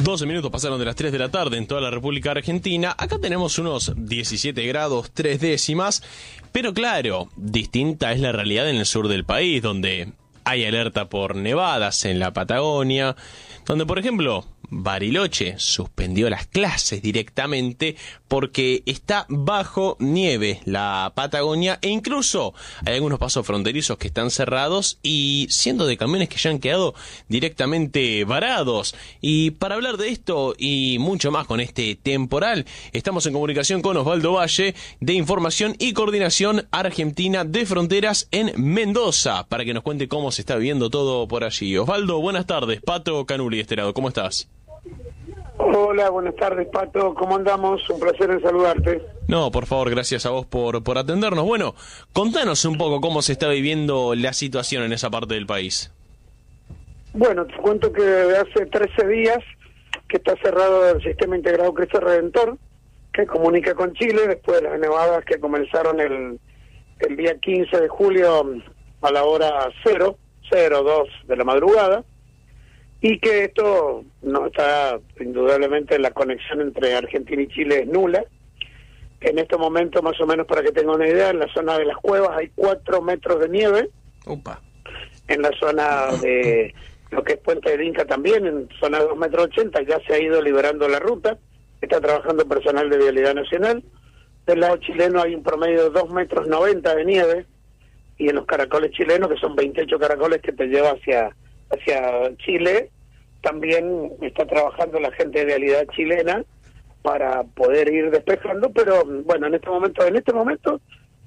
12 minutos pasaron de las 3 de la tarde en toda la República Argentina. Acá tenemos unos 17 grados 3 décimas, pero claro, distinta es la realidad en el sur del país, donde hay alerta por nevadas en la Patagonia, donde por ejemplo Bariloche suspendió las clases directamente porque está bajo nieve la Patagonia, e incluso hay algunos pasos fronterizos que están cerrados y cientos de camiones que ya han quedado directamente varados. Y para hablar de esto y mucho más con este temporal, estamos en comunicación con Osvaldo Valle de Información y Coordinación Argentina de Fronteras en Mendoza, para que nos cuente cómo se está viviendo todo por allí. Osvaldo, buenas tardes. Pato Canuli de este lado, ¿cómo estás? Hola, buenas tardes, Pato. ¿Cómo andamos? Un placer en saludarte. No, por favor, gracias a vos por atendernos. Bueno, contanos un poco cómo se está viviendo la situación en esa parte del país. Bueno, te cuento que desde hace 13 días que está cerrado el sistema integrado Cristo Redentor, que comunica con Chile después de las nevadas que comenzaron el día 15 de julio a la hora 02 de la madrugada. Y que esto no está, indudablemente, la conexión entre Argentina y Chile es nula. En este momento, más o menos para que tengan una idea, en la zona de las cuevas hay 4 metros de nieve. Upa. En la zona de lo que es Puente del Inca también, en zona de 2,80 metros, ya se ha ido liberando la ruta. Está trabajando personal de Vialidad Nacional. Del lado chileno hay un promedio de 2,90 metros de nieve. Y en los caracoles chilenos, que son 28 caracoles que te lleva hacia Chile, también está trabajando la gente de Vialidad chilena para poder ir despejando, pero bueno, en este momento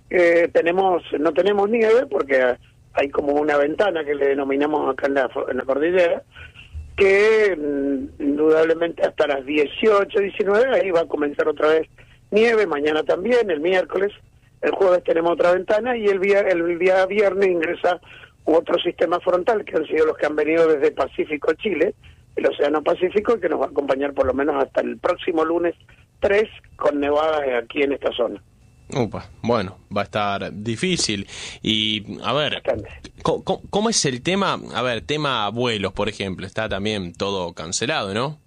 no tenemos nieve porque hay como una ventana que le denominamos acá en la cordillera, que indudablemente hasta las 18, 19, ahí va a comenzar otra vez nieve, mañana también, el miércoles, el jueves tenemos otra ventana y el día viernes ingresa otro sistema frontal, que han sido los que han venido desde Pacífico, Chile, el Océano Pacífico, que nos va a acompañar por lo menos hasta el próximo lunes 3, con nevadas aquí en esta zona. Upa, bueno, va a estar difícil. Y, a ver, ¿cómo es el tema? A ver, tema vuelos, por ejemplo, está también todo cancelado, ¿no?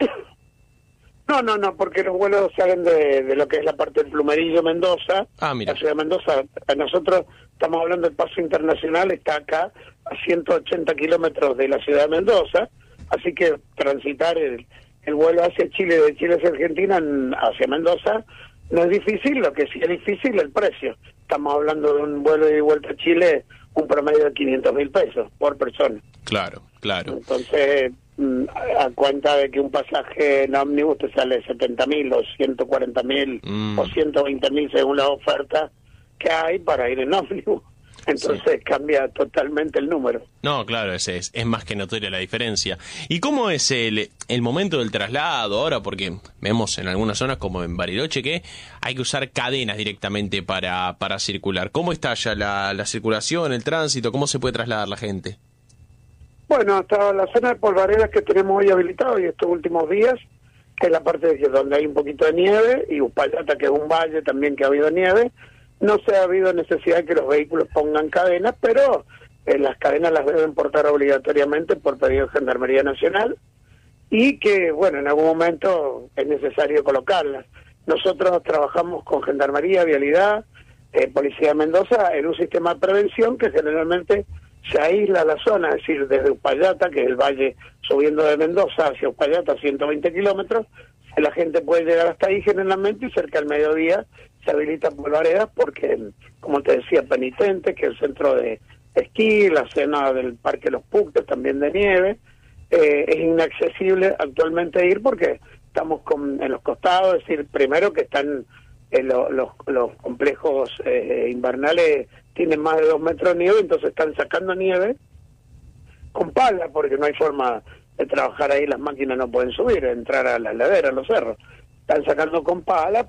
No, porque los vuelos salen de lo que es la parte del Plumerillo, Mendoza. Mira. La ciudad de Mendoza, nosotros estamos hablando del paso internacional, está acá a 180 kilómetros de la ciudad de Mendoza, así que transitar el vuelo hacia Chile, de Chile hacia Argentina, hacia Mendoza, no es difícil. Lo que sí es difícil es el precio. Estamos hablando de un vuelo de vuelta a Chile, un promedio de 500.000 pesos por persona. Claro. Entonces, a cuenta de que un pasaje en ómnibus te sale 70.000 o 140.000 o 120.000 según la oferta que hay para ir en ómnibus. Entonces sí, cambia totalmente el número. No, claro, es más que notoria la diferencia. ¿Y cómo es el momento del traslado ahora? Porque vemos en algunas zonas, como en Bariloche, que hay que usar cadenas directamente para circular. ¿Cómo está ya la circulación, el tránsito? ¿Cómo se puede trasladar la gente? Bueno, hasta la zona de polvaredas que tenemos hoy habilitado y estos últimos días, que es la parte donde hay un poquito de nieve, y Uspallata, que es un valle también que ha habido nieve, no se ha habido necesidad de que los vehículos pongan cadenas, pero las cadenas las deben portar obligatoriamente por pedido de Gendarmería Nacional, y que, bueno, en algún momento es necesario colocarlas. Nosotros trabajamos con Gendarmería, Vialidad, Policía de Mendoza, en un sistema de prevención que generalmente se aísla la zona, es decir, desde Uspallata, que es el valle subiendo de Mendoza hacia Uspallata, 120 kilómetros, la gente puede llegar hasta ahí generalmente, y cerca del mediodía se habilita polvaredas porque, como te decía, Penitente, que es el centro de esquí, la zona del Parque Los Puctos, también de nieve, es inaccesible actualmente ir porque estamos en los costados, es decir, primero que están los complejos invernales tienen más de 2 metros de nieve, entonces están sacando nieve con pala porque no hay forma de trabajar ahí, las máquinas no pueden subir, entrar a las laderas, a los cerros. Están sacando con pala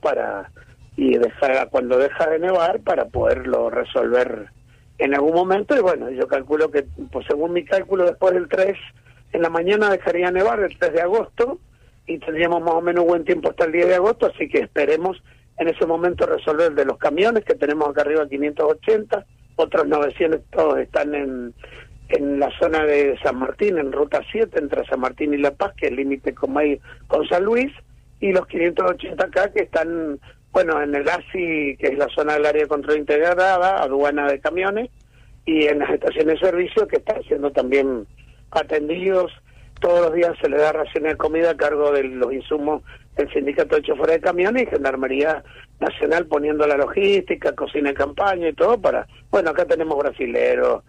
cuando deja de nevar para poderlo resolver en algún momento. Y bueno, yo calculo que, pues según mi cálculo, después del 3 en la mañana dejaría nevar el 3 de agosto y tendríamos más o menos buen tiempo hasta el 10 de agosto, así que esperemos en ese momento resolver el de los camiones, que tenemos acá arriba 580, otros 900 están en en la zona de San Martín, en Ruta 7, entre San Martín y La Paz, que es el límite con San Luis, y los 580 acá que están, bueno, en el ASI, que es la zona del área de control integrada, aduana de camiones, y en las estaciones de servicio que están siendo también atendidos. Todos los días se le da raciones de comida a cargo de los insumos del Sindicato de Choferes de Camiones y Gendarmería Nacional poniendo la logística, cocina de campaña y todo para... Bueno, acá tenemos brasileros,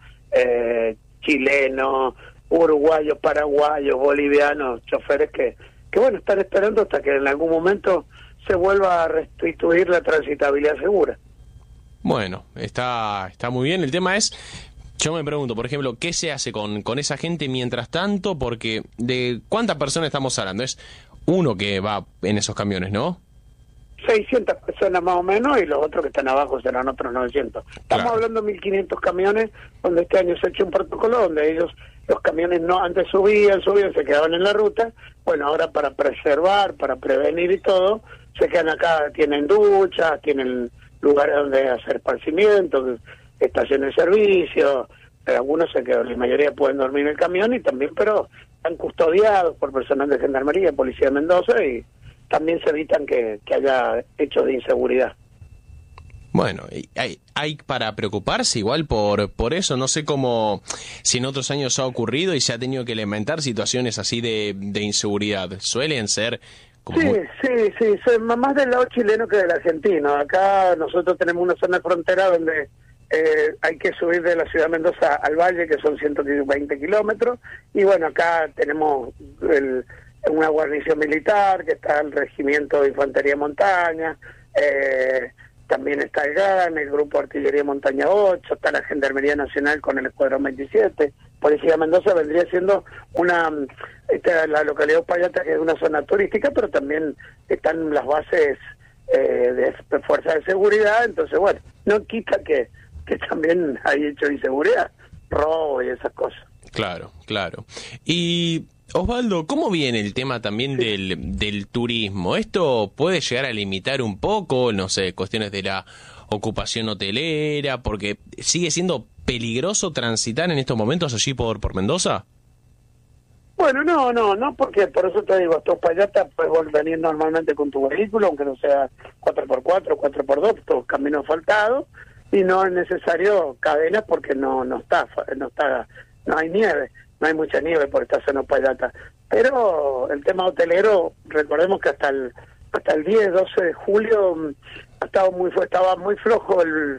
chilenos, uruguayos, paraguayos, bolivianos, choferes que bueno, están esperando hasta que en algún momento se vuelva a restituir la transitabilidad segura. Bueno, está muy bien. El tema es, yo me pregunto, por ejemplo, ¿qué se hace con esa gente mientras tanto? Porque ¿de cuántas personas estamos hablando? Es uno que va en esos camiones, ¿no? 600 personas más o menos, y los otros que están abajo serán otros 900. Estamos hablando de 1.500 camiones, donde este año se ha hecho un protocolo donde ellos, los camiones no antes subían, se quedaban en la ruta. Bueno, ahora para preservar, para prevenir y todo, se quedan acá, tienen duchas, tienen lugares donde hacer esparcimiento, estaciones de servicio, algunos se quedan, la mayoría pueden dormir en el camión y también, pero están custodiados por personal de Gendarmería, Policía de Mendoza, y también se evitan que haya hechos de inseguridad. Bueno, hay para preocuparse igual por eso. No sé cómo, si en otros años ha ocurrido y se ha tenido que lamentar situaciones así de inseguridad. Suelen ser como... Sí, son más del lado chileno que del argentino. Acá nosotros tenemos una zona de frontera donde hay que subir de la ciudad de Mendoza al valle, que son 120 kilómetros, y bueno, acá tenemos una guarnición militar, que está el Regimiento de Infantería de Montaña, también está el GAN, el Grupo de Artillería Montaña 8, está la Gendarmería Nacional con el Escuadrón 27, Policía de Mendoza vendría siendo la localidad de Uspallata, que es una zona turística, pero también están las bases de fuerzas de seguridad. Entonces, bueno, no quita que también hay hecho de inseguridad, robo y esas cosas. Claro. Y Osvaldo, ¿cómo viene el tema también del turismo? ¿Esto puede llegar a limitar un poco, no sé, cuestiones de la ocupación hotelera? Porque sigue siendo peligroso transitar en estos momentos allí por Mendoza. Bueno, no, porque por eso te digo, hasta Uspallata puedes venir normalmente con tu vehículo, aunque no sea 4x4, 4x2, todos caminos asfaltados, y no es necesario cadenas porque no hay nieve. No hay mucha nieve por esta zona Uspallata. Pero el tema hotelero, recordemos que hasta el 10, 12 de julio estaba muy flojo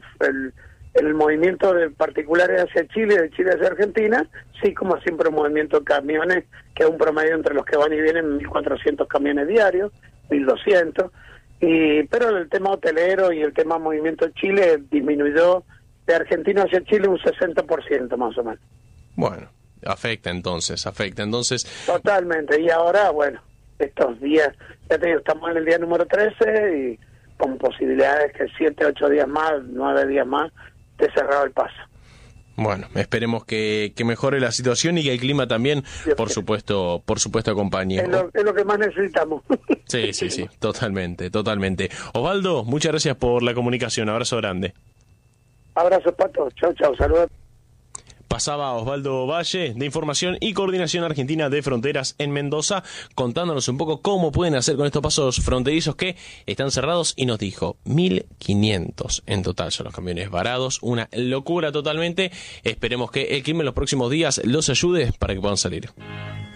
el movimiento de particulares hacia Chile, de Chile hacia Argentina, sí, como siempre un movimiento de camiones, que es un promedio entre los que van y vienen 1.400 camiones diarios, 1.200, pero el tema hotelero y el tema movimiento de Chile disminuyó de Argentina hacia Chile un 60% más o menos. Bueno. Afecta entonces. Totalmente, y ahora, bueno, estos días, ya te digo, estamos en el día número 13 y con posibilidades que 7, 8 días más, 9 días más, esté cerrado el paso. Bueno, esperemos que mejore la situación y que el clima también, por supuesto acompañe. Es lo que más necesitamos. Sí, totalmente. Osvaldo, muchas gracias por la comunicación, abrazo grande. Abrazo, Pato, chau, saludos. Pasaba Osvaldo Valle, de Información y Coordinación Argentina de Fronteras en Mendoza, contándonos un poco cómo pueden hacer con estos pasos fronterizos que están cerrados, y nos dijo 1.500 en total son los camiones varados, una locura totalmente. Esperemos que el clima en los próximos días los ayude para que puedan salir.